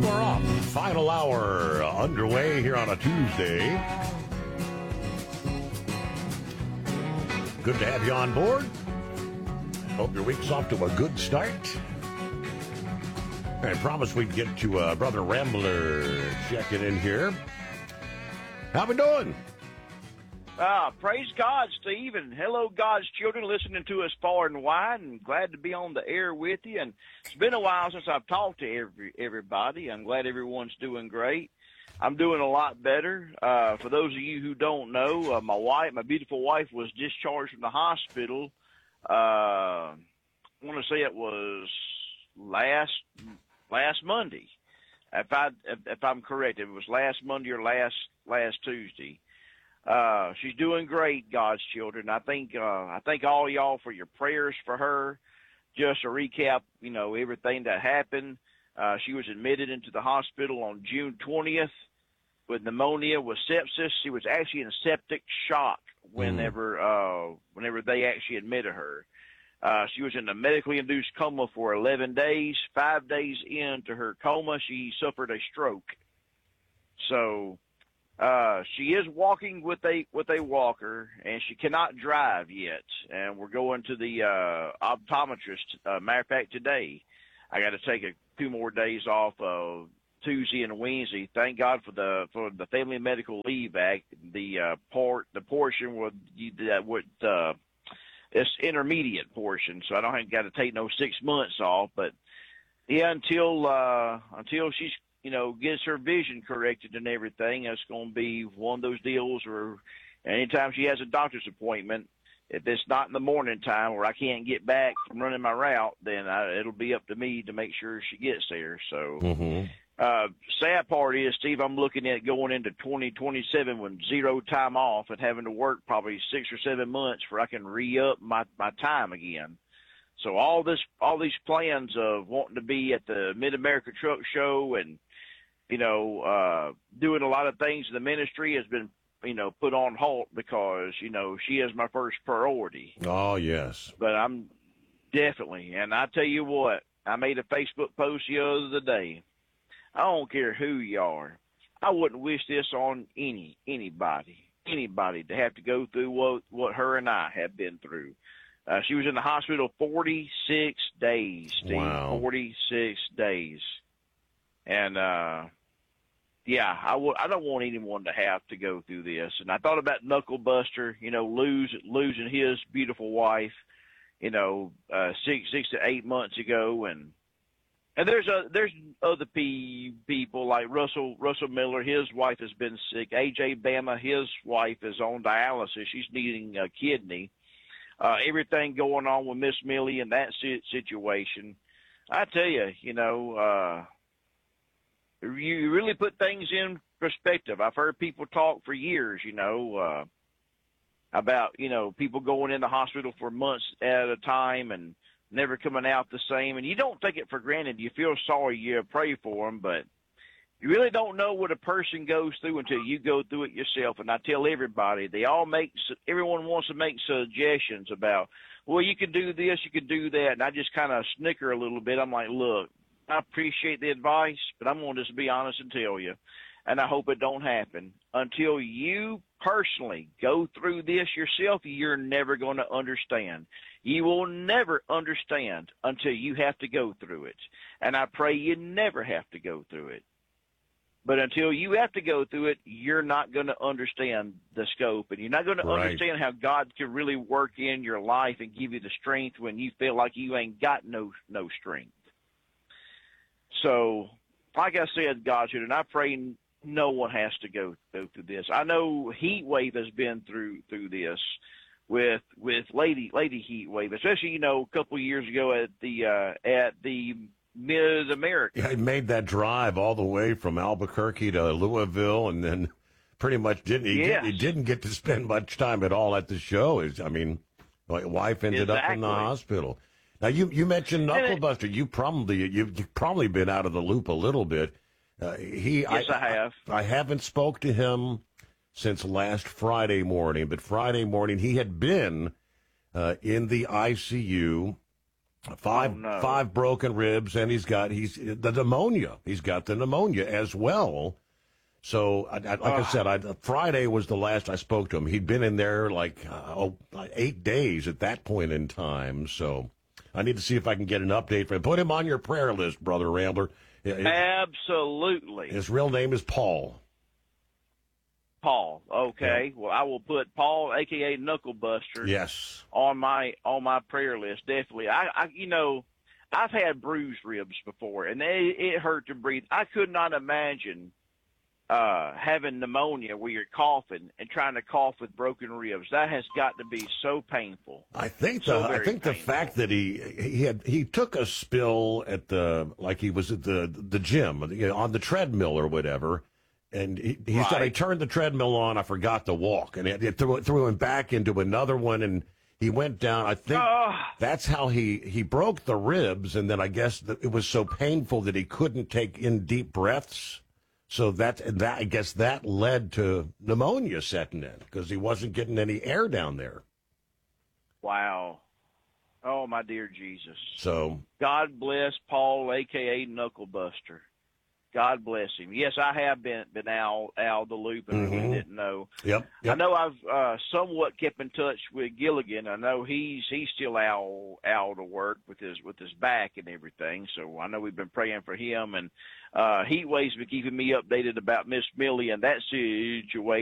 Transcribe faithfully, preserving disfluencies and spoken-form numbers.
And we're off. Final hour underway here on a Tuesday. Good to have you on board. Hope your week's off to a good start. I promised we'd get to uh, Brother Rambler checking in here. How we doing? Ah, praise God, Steve, and hello, God's children listening to us far and wide, and glad to be on the air with you. And it's been a while since I've talked to every, everybody. I'm glad everyone's doing great. I'm doing a lot better. Uh, for those of you who don't know, uh, my wife, my beautiful wife, was discharged from the hospital. Uh, I want to say it was last last Monday, if I if, if I'm correct. It was last Monday or last last Tuesday. Uh, she's doing great, God's children. I think, uh, I thank all y'all for your prayers for her. Just to recap, you know, everything that happened. Uh, she was admitted into the hospital on June twentieth with pneumonia, with sepsis. She was actually in septic shock whenever, mm. uh, whenever they actually admitted her. Uh, she was in a medically induced coma for eleven days. Five days into her coma, she suffered a stroke. So, Uh, she is walking with a with a walker, and she cannot drive yet. And we're going to the uh, optometrist. Uh, matter of fact, today I got to take a, two more days off, uh, Tuesday and Wednesday. Thank God for the for the Family Medical Leave Act. The uh, part the portion with that would uh, it's intermediate portion, so I don't have got to take no six months off. But yeah, until uh, until she's you know, gets her vision corrected and everything, it's going to be one of those deals where anytime she has a doctor's appointment, if it's not in the morning time where I can't get back from running my route, then I, it'll be up to me to make sure she gets there. So, mm-hmm. uh, sad part is, Steve, I'm looking at going into twenty twenty-seven with zero time off and having to work probably six or seven months before I can re-up my, my time again. So all this, all these plans of wanting to be at the Mid-America Truck Show and, you know, uh, doing a lot of things in the ministry has been, you know, put on halt because, you know, she is my first priority. Oh, yes. But I'm definitely, and I tell you what, I made a Facebook post the other day. I don't care who you are. I wouldn't wish this on any, anybody, anybody to have to go through what, what her and I have been through. Uh, she was in the hospital forty-six days, Steve. Wow. forty-six days. And, uh, yeah, I w- I don't want anyone to have to go through this. And I thought about Knucklebuster, you know, lose, losing his beautiful wife, you know, uh, six, six to eight months ago. And, and there's a, there's other p- people like Russell, Russell Miller. His wife has been sick. A J Bama, his wife is on dialysis. She's needing a kidney. Uh, everything going on with Miss Millie and that situation. I tell you, you know, uh, you really put things in perspective. I've heard people talk for years, you know, uh, about, you know, people going in the hospital for months at a time and never coming out the same. And you don't take it for granted. You feel sorry, you pray for them, but you really don't know what a person goes through until you go through it yourself. And I tell everybody, they all make, everyone wants to make suggestions about, well, you could do this, you could do that. And I just kind of snicker a little bit. I'm like, look, I appreciate the advice, but I'm going to just be honest and tell you, and I hope it don't happen. Until you personally go through this yourself, you're never going to understand. You will never understand until you have to go through it. And I pray you never have to go through it. But until you have to go through it, you're not going to understand the scope, and you're not going to Right. understand how God can really work in your life and give you the strength when you feel like you ain't got no no strength. So, like I said, God, and I pray no one has to go, go through this. I know Heat Wave has been through through this with with Lady Lady Heat Wave, especially you know a couple of years ago at the uh, at the Mid America. Yeah, I made that drive all the way from Albuquerque to Louisville, and then pretty much didn't he, Yes. did, he didn't get to spend much time at all at the show. Is I mean, my wife ended up in the Exactly. hospital. Now you you mentioned Knucklebuster. You probably you've, you've probably been out of the loop a little bit. Uh, he Yes, I, I have. I, I haven't spoke to him since last Friday morning, but Friday morning he had been uh, in the I C U Five Oh, no. five broken ribs, and he's got he's the pneumonia. He's got the pneumonia as well. So, I, I, like I said, I, Friday was the last I spoke to him. He'd been in there like uh, oh, eight days at that point in time. So, I need to see if I can get an update for him. Put him on your prayer list, Brother Rambler. Absolutely. His real name is Paul. Paul. Okay. Yeah. Well, I will put Paul, aka Knucklebuster, Yes. on my on my prayer list. Definitely. I, I you know, I've had bruised ribs before, and they, it hurt to breathe. I could not imagine uh, having pneumonia where you're coughing and trying to cough with broken ribs. That has got to be so painful. I think So the I very think the painful. fact that he he had he took a spill at the like he was at the the gym, you know, on the treadmill or whatever. And he, he said, I Right. turned the treadmill on, I forgot to walk. And it, it threw, it threw him back into another one, and he went down. I think Oh. that's how he, he broke the ribs, and then I guess that it was so painful that he couldn't take in deep breaths. So that, that I guess that led to pneumonia setting in, because he wasn't getting any air down there. Wow. Oh, my dear Jesus. So, God bless Paul, aka Knucklebuster. God bless him. Yes, I have been been out out of the loop and Mhm. really didn't know. yep. I yep. know I've uh, somewhat kept in touch with Gilligan. I know he's he's still out out of work with his with his back and everything. So I know we've been praying for him, and uh, Heatwave's been keeping me updated about Miss Millie and that situation.